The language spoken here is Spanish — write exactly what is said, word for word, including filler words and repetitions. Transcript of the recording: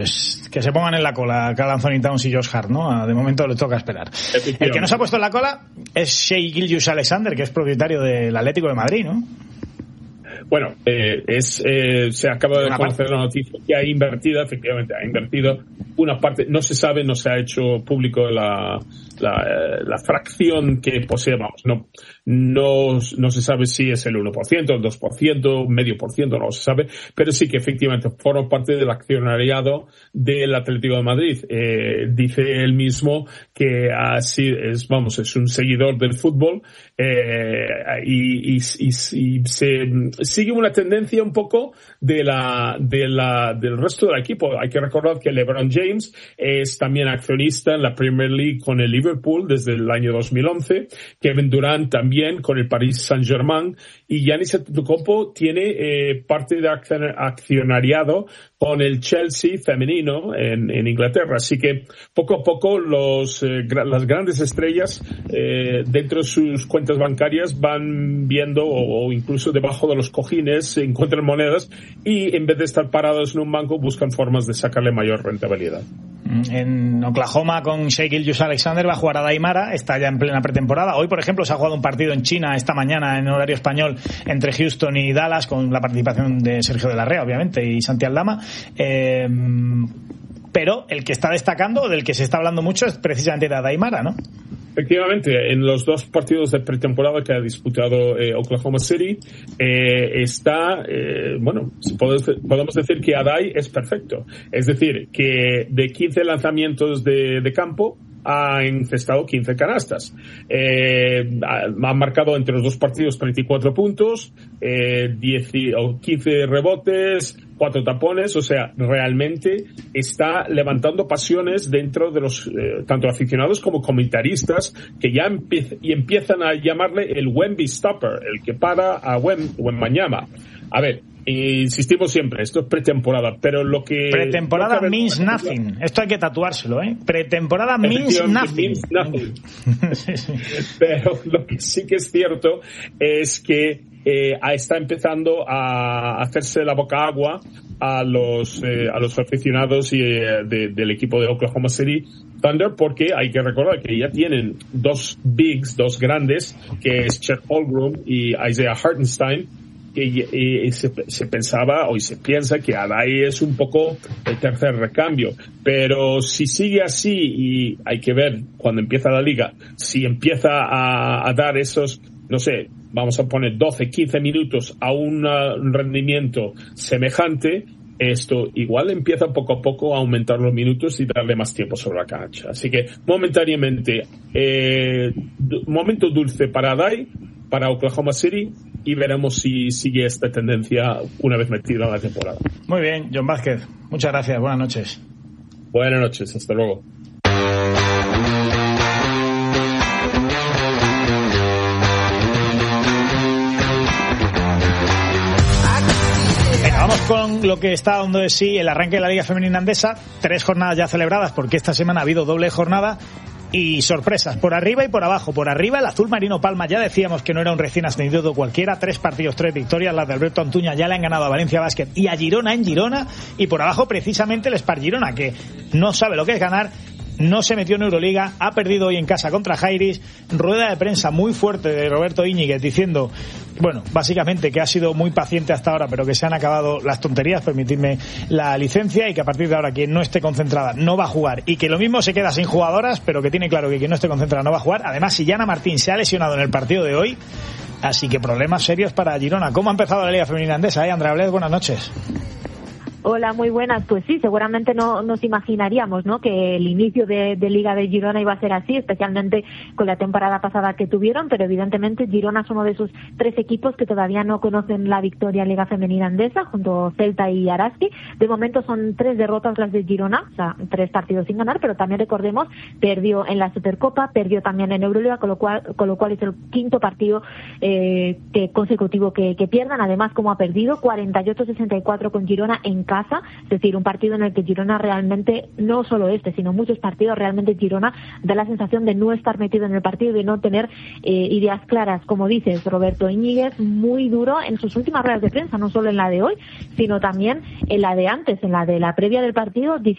Pues que se pongan en la cola Karl Anthony Towns y Josh Hart, ¿no? De momento le toca esperar. El que no se ha puesto en la cola es Shai Gilgeous-Alexander, que es propietario del Atlético de Madrid, ¿no? Bueno, eh, es eh, se acaba de conocer la noticia que ha invertido, efectivamente, ha invertido una parte, no se sabe, no se ha hecho público la la, la fracción que posee, vamos, no, no, no se sabe si es el uno por ciento, el dos por ciento, medio por ciento, no se sabe, pero sí que efectivamente forma parte del accionariado del Atlético de Madrid. Eh, dice él mismo que así es, vamos, es un seguidor del fútbol, eh, y, y, y, y se sigue una tendencia un poco de la, de la, del resto del equipo. Hay que recordar que LeBron James es también accionista en la Premier League con el Liverpool desde el año dos mil once, Kevin Durant también con el Paris Saint-Germain, y Giannis Antetokounmpo tiene eh, parte de accionariado con el Chelsea femenino en, en Inglaterra. Así que poco a poco los eh, gra- las grandes estrellas eh, dentro de sus cuentas bancarias van viendo, o, o incluso debajo de los cojines encuentran monedas, y en vez de estar parados en un banco buscan formas de sacarle mayor rentabilidad. En Oklahoma con Shai Gilgeous-Alexander va a jugar a Daimara, está ya en plena pretemporada. Hoy, por ejemplo, se ha jugado un partido en China esta mañana en horario español entre Houston y Dallas, con la participación de Sergio de la Rea, obviamente, y Santi Aldama. Eh, pero el que está destacando, del que se está hablando mucho, es precisamente de Daimara, ¿no? Efectivamente, en los dos partidos de pretemporada que ha disputado eh, Oklahoma City, eh, está, eh, bueno, podemos decir que Adai es perfecto. Es decir, que de quince lanzamientos de, de campo, ha encestado quince canastas. Eh, ha, ha marcado entre los dos partidos treinta y cuatro puntos, eh, diez, o quince rebotes, cuatro tapones. O sea, realmente está levantando pasiones dentro de los eh, tanto aficionados como comentaristas, que ya empiez, y empiezan a llamarle el Wemby Stopper, el que para a Wem, Wembanyama. A ver, insistimos siempre, esto es pretemporada, pero lo que... Pretemporada no means nothing. Esto hay que tatuárselo, ¿eh? Pretemporada means nothing. Means nothing. sí, sí. Pero lo que sí que es cierto es que eh, está empezando a hacerse la boca agua a los eh, a los aficionados y, eh, de, del equipo de Oklahoma City Thunder, porque hay que recordar que ya tienen dos bigs, dos grandes, que es Chet Holmgren y Isaiah Hartenstein, que y se, se pensaba o se piensa que Adai es un poco el tercer recambio, pero si sigue así, y hay que ver cuando empieza la liga, si empieza a, a dar esos, no sé, vamos a poner doce, quince minutos a un rendimiento semejante, esto igual empieza poco a poco a aumentar los minutos y darle más tiempo sobre la cancha. Así que momentáneamente, eh, momento dulce para Adai, para Oklahoma City, y veremos si sigue esta tendencia una vez metida en la temporada. Muy bien, John Vázquez, muchas gracias, buenas noches. Buenas noches, hasta luego. Venga, vamos con lo que está dando de sí el arranque de la Liga Femenina Andesa. Tres jornadas ya celebradas, porque esta semana ha habido doble jornada. Y sorpresas, por arriba y por abajo. Por arriba el Azul Marino Palma, ya decíamos que no era un recién ascendido cualquiera, tres partidos, tres victorias, las de Alberto Antuña ya le han ganado a Valencia Basket y a Girona en Girona, y por abajo precisamente el Spar Girona, que no sabe lo que es ganar, no se metió en Euroliga, ha perdido hoy en casa contra Jairis. Rueda de prensa muy fuerte de Roberto Íñiguez diciendo, bueno, básicamente que ha sido muy paciente hasta ahora, pero que se han acabado las tonterías, permitidme la licencia, y que a partir de ahora quien no esté concentrada no va a jugar, y que lo mismo se queda sin jugadoras, pero que tiene claro que quien no esté concentrada no va a jugar. Además, Sillana Martín se ha lesionado en el partido de hoy, así que problemas serios para Girona. ¿Cómo ha empezado la Liga Femenina Andesa? ¿Eh? Andrea Bled, buenas noches. Hola, muy buenas. Pues sí, seguramente no nos imaginaríamos, ¿no?, que el inicio de, de Liga de Girona iba a ser así, especialmente con la temporada pasada que tuvieron, pero evidentemente Girona es uno de esos tres equipos que todavía no conocen la victoria en Liga Femenina Andesa, junto a Celta y Araski. De momento son tres derrotas las de Girona, o sea, tres partidos sin ganar, pero también recordemos, perdió en la Supercopa, perdió también en Euroliga, con lo cual, con lo cual es el quinto partido eh, que consecutivo que, que pierdan. Además, como ha perdido, cuarenta y ocho a sesenta y cuatro con Girona en casa, es decir, un partido en el que Girona realmente, no solo este, sino muchos partidos, realmente Girona da la sensación de no estar metido en el partido, de no tener eh, ideas claras. Como dices, Roberto Íñiguez, muy duro en sus últimas ruedas de prensa, no solo en la de hoy, sino también en la de antes, en la de la previa del partido,